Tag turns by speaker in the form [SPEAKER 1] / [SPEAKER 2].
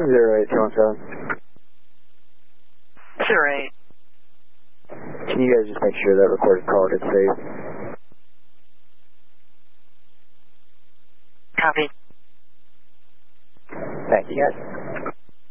[SPEAKER 1] Houston 08217.
[SPEAKER 2] 08.
[SPEAKER 1] Can you guys just make sure that recorded call gets saved?
[SPEAKER 2] Copy.
[SPEAKER 1] Thank you guys.